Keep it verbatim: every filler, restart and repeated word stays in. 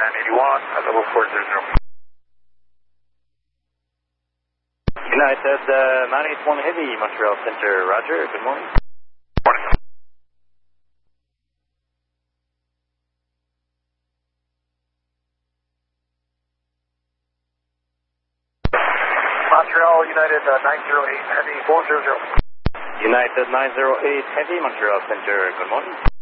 nine eighty-one, level four zero zero. United uh, nine eighty-one Heavy, Montreal Center, roger, good morning. Morning. Montreal, United uh, nine zero eight Heavy, four zero zero. United nine zero eight Heavy, Montreal Center, good morning.